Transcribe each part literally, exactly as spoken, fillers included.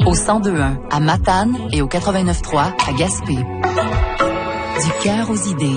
Au cent deux un à Matane et au quatre-vingt-neuf trois à Gaspé. Du cœur aux idées.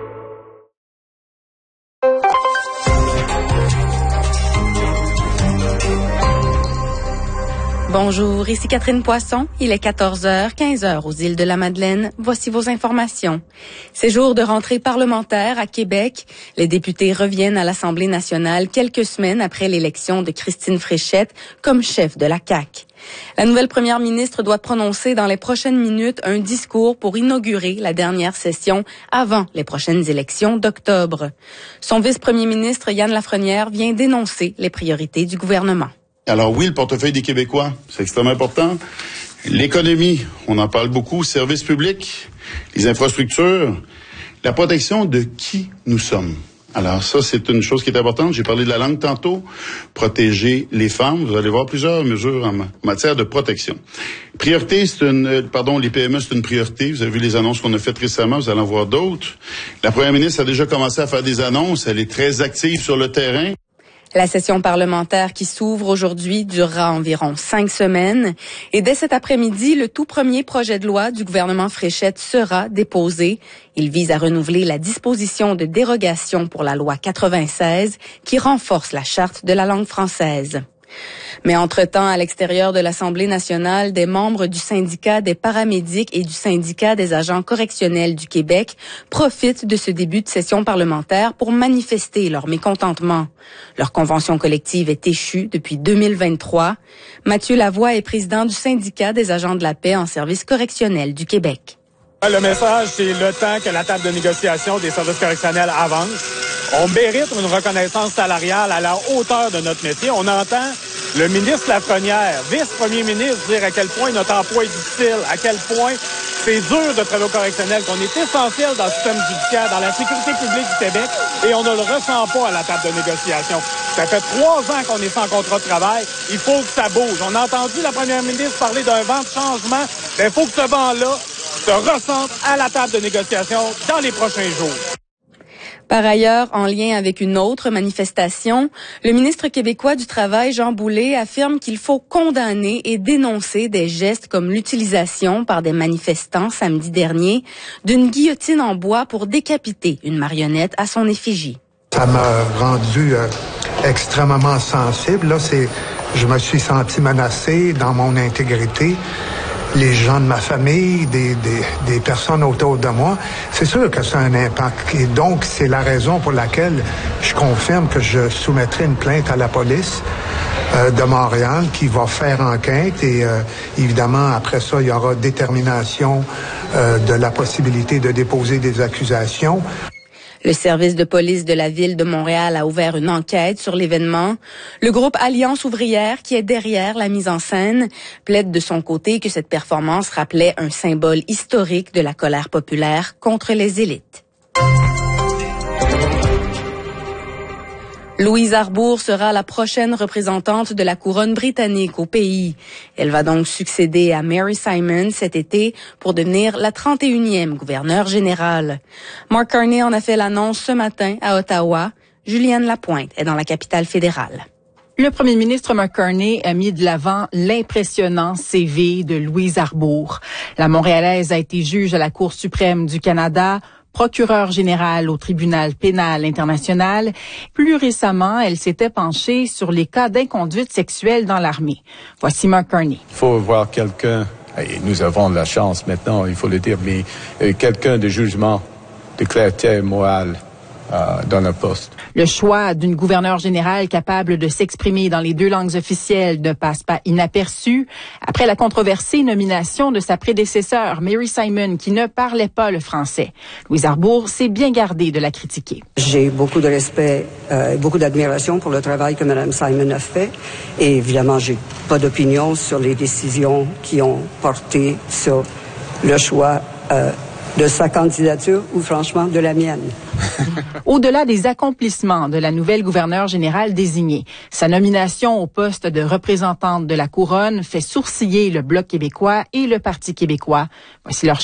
Bonjour, ici Catherine Poisson. Il est quatorze heures, quinze heures aux îles de la Madeleine. Voici vos informations. C'est jour de rentrée parlementaire à Québec. Les députés reviennent à l'Assemblée nationale quelques semaines après l'élection de Christine Fréchette comme chef de la C A Q. La nouvelle première ministre doit prononcer dans les prochaines minutes un discours pour inaugurer la dernière session avant les prochaines élections d'octobre. Son vice-premier ministre Yann Lafrenière vient dénoncer les priorités du gouvernement. Alors oui, le portefeuille des Québécois, c'est extrêmement important. L'économie, on en parle beaucoup, services publics, les infrastructures, la protection de qui nous sommes. Alors ça, c'est une chose qui est importante. J'ai parlé de la langue tantôt. Protéger les femmes. Vous allez voir plusieurs mesures en matière de protection. Priorité, c'est une, pardon, les P M E, c'est une priorité. Vous avez vu les annonces qu'on a faites récemment. Vous allez en voir d'autres. La première ministre a déjà commencé à faire des annonces. Elle est très active sur le terrain. La session parlementaire qui s'ouvre aujourd'hui durera environ cinq semaines. Et dès cet après-midi, le tout premier projet de loi du gouvernement Fréchette sera déposé. Il vise à renouveler la disposition de dérogation pour la loi quatre-vingt-seize qui renforce la charte de la langue française. Mais entre-temps, à l'extérieur de l'Assemblée nationale, des membres du syndicat des paramédics et du syndicat des agents correctionnels du Québec profitent de ce début de session parlementaire pour manifester leur mécontentement. Leur convention collective est échue depuis deux mille vingt-trois. Mathieu Lavoie est président du syndicat des agents de la paix en service correctionnel du Québec. Le message, c'est le temps que la table de négociation des services correctionnels avance. On mérite une reconnaissance salariale à la hauteur de notre métier. On entend le ministre Lafrenière, vice-premier ministre, dire à quel point notre emploi est difficile, à quel point c'est dur de travailler au correctionnel, qu'on est essentiel dans le système judiciaire, dans la sécurité publique du Québec, et on ne le ressent pas à la table de négociation. Ça fait trois ans qu'on est sans contrat de travail. Il faut que ça bouge. On a entendu la première ministre parler d'un vent de changement. Mais il faut que ce vent-là se ressente à la table de négociation dans les prochains jours. Par ailleurs, en lien avec une autre manifestation, le ministre québécois du Travail, Jean Boulet, affirme qu'il faut condamner et dénoncer des gestes comme l'utilisation par des manifestants samedi dernier d'une guillotine en bois pour décapiter une marionnette à son effigie. Ça m'a rendu euh, extrêmement sensible. Là, c'est, je me suis senti menacé dans mon intégrité. Les gens de ma famille, des, des, des personnes autour de moi, c'est sûr que ça a un impact. Et donc, c'est la raison pour laquelle je confirme que je soumettrai une plainte à la police euh, de Montréal qui va faire enquête. Et euh, évidemment, après ça, il y aura détermination euh, de la possibilité de déposer des accusations. Le service de police de la ville de Montréal a ouvert une enquête sur l'événement. Le groupe Alliance ouvrière, qui est derrière la mise en scène, plaide de son côté que cette performance rappelait un symbole historique de la colère populaire contre les élites. Louise Arbour sera la prochaine représentante de la couronne britannique au pays. Elle va donc succéder à Mary Simon cet été pour devenir la trente et unième gouverneure générale. Mark Carney en a fait l'annonce ce matin à Ottawa. Juliane Lapointe est dans la capitale fédérale. Le premier ministre Mark Carney a mis de l'avant l'impressionnant C V de Louise Arbour. La Montréalaise a été juge à la Cour suprême du Canada, procureure générale au tribunal pénal international. Plus récemment, elle s'était penchée sur les cas d'inconduite sexuelle dans l'armée. Voici Mark Carney. Il faut voir quelqu'un, et nous avons de la chance maintenant, il faut le dire, mais euh, quelqu'un de jugement, de clarté morale euh, dans le poste. Le choix d'une gouverneure générale capable de s'exprimer dans les deux langues officielles ne passe pas inaperçu. Après la controversée nomination de sa prédécesseur, Mary Simon, qui ne parlait pas le français, Louise Arbour s'est bien gardée de la critiquer. J'ai beaucoup de respect et euh, beaucoup d'admiration pour le travail que Mme Simon a fait. Et évidemment, j'ai pas d'opinion sur les décisions qui ont porté sur le choix euh, de sa candidature ou franchement de la mienne. Au-delà des accomplissements de la nouvelle gouverneure générale désignée, sa nomination au poste de représentante de la couronne fait sourciller le Bloc québécois et le Parti québécois. Voici leur